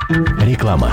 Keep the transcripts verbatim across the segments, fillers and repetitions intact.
Реклама.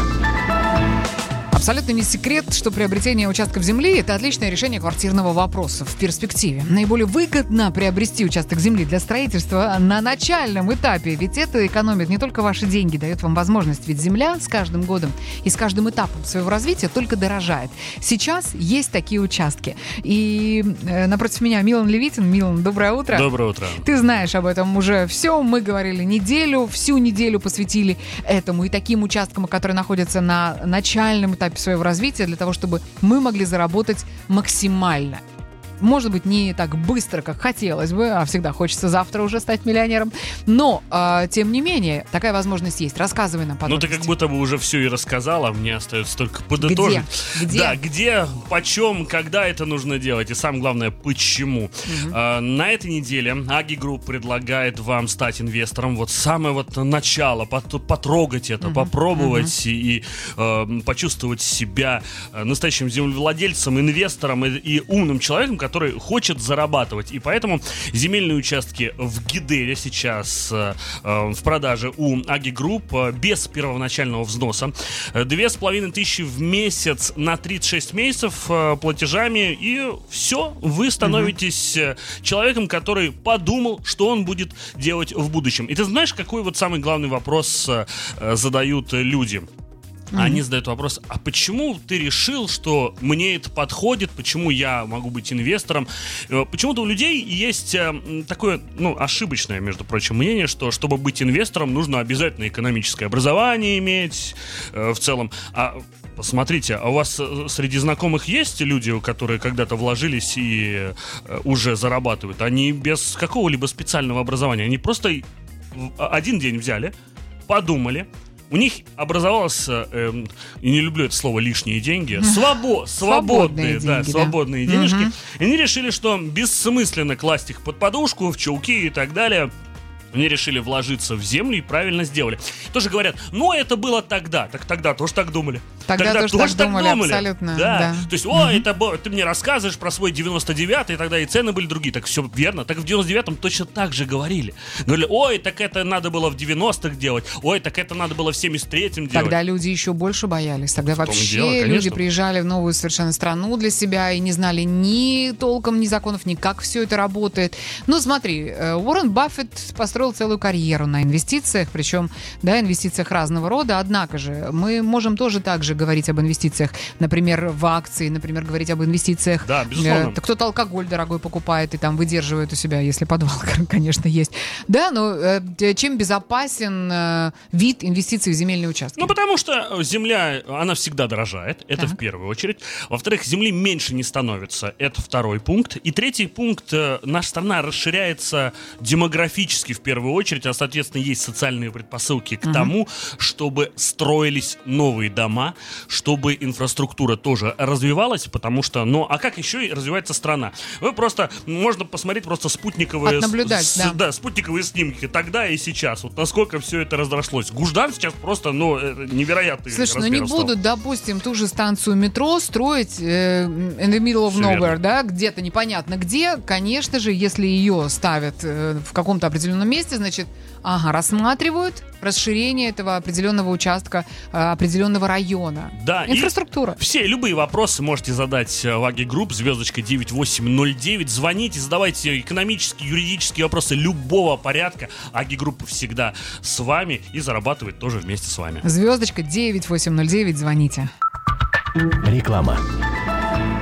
Абсолютно не секрет, что приобретение участков земли – это отличное решение квартирного вопроса в перспективе. Наиболее выгодно приобрести участок земли для строительства на начальном этапе, ведь это экономит не только ваши деньги, дает вам возможность, ведь земля с каждым годом и с каждым этапом своего развития только дорожает. Сейчас есть такие участки. И э, напротив меня Милан Левитин. Милан, доброе утро. Доброе утро. Ты знаешь об этом уже все. Мы говорили неделю, всю неделю посвятили этому и таким участкам, которые находятся на начальном этапе своего развития, для того, чтобы мы могли заработать максимально. Может быть, не так быстро, как хотелось бы, а всегда хочется завтра уже стать миллионером. Но, э, тем не менее, такая возможность есть. Рассказывай нам подробности. Ну, ты как будто бы уже все и рассказала, мне остается только подытожить. Где? Где? Да, где, почем, когда это нужно делать, и самое главное, почему. Угу. А, на этой неделе Agi Group предлагает вам стать инвестором. Вот самое вот начало, потрогать это, угу. попробовать угу. и, и э, почувствовать себя настоящим землевладельцем, инвестором и, и умным человеком, который хочет зарабатывать. И поэтому земельные участки в Гидере сейчас э, в продаже у Agi Group без первоначального взноса. Две с половиной тысячи в месяц на тридцать шесть месяцев э, платежами, и все, вы становитесь uh-huh. человеком, который подумал, что он будет делать в будущем. И ты знаешь, какой вот самый главный вопрос э, задают люди? Mm-hmm. Они задают вопрос: а почему ты решил, что мне это подходит, почему я могу быть инвестором? Почему-то у людей есть такое, ну, ошибочное, между прочим, мнение, что чтобы быть инвестором, нужно обязательно экономическое образование иметь э, в целом. А посмотрите, а у вас среди знакомых есть люди, которые когда-то вложились и э, уже зарабатывают? Они без какого-либо специального образования, они просто один день взяли, подумали, у них образовалось, э, и не люблю это слово, лишние деньги, свобо- свободные, свободные да, деньги, свободные да. денежки. Угу. И они решили, что бессмысленно класть их под подушку, в чулки и так далее. Они решили вложиться в землю и правильно сделали. Тоже говорят, ну это было тогда. Так тогда тоже так думали. Тогда, тогда тоже, тоже так думали, думали. Абсолютно. Да. Да. То есть, о, угу. это ты мне рассказываешь про свой девяносто девятый, и тогда и цены были другие. Так все верно. Так в девяносто девятом точно так же говорили. Говорили, ой, так это надо было в девяностых делать. Ой, так это надо было в семьдесят третьем делать. Тогда люди еще больше боялись. Тогда в вообще дело, люди приезжали в новую совершенно страну для себя и не знали ни толком, ни законов, ни как все это работает. Ну, смотри, Уоррен Баффет построил целую карьеру на инвестициях, причем, да, инвестициях разного рода. Однако же мы можем тоже также говорить об инвестициях, например, в акции, например, говорить об инвестициях. Да, безусловно. Э, кто-то алкоголь дорогой покупает и там выдерживает у себя, если подвал, конечно, есть. Да, но э, чем безопасен э, вид инвестиций в земельные участки? Ну, потому что земля, она всегда дорожает, это так. в первую очередь. Во-вторых, земли меньше не становится, это второй пункт. И третий пункт, э, наша страна расширяется демографически в первую очередь, а, соответственно, есть социальные предпосылки к угу. тому, чтобы строились новые дома, чтобы инфраструктура тоже развивалась, потому что, ну, а как еще и развивается страна? Вы просто, можно посмотреть просто спутниковые, наблюдать, с, да. да, спутниковые снимки тогда и сейчас, вот насколько все это разрослось. Гуждан сейчас просто, ну, невероятный. Слушай, ну не будут, допустим, ту же станцию метро строить э, in the middle of все nowhere, верно. Да, где-то непонятно где. Конечно же, если ее ставят э, в каком-то определенном месте, значит, ага, рассматривают расширение этого определенного участка, определенного района. Да, инфраструктура. Все любые вопросы можете задать в Agi Group, звездочка девять восемь ноль девять. Звоните, задавайте экономические, юридические вопросы любого порядка. Agi Group всегда с вами и зарабатывает тоже вместе с вами. Звездочка девять восемь ноль девять, звоните. Реклама.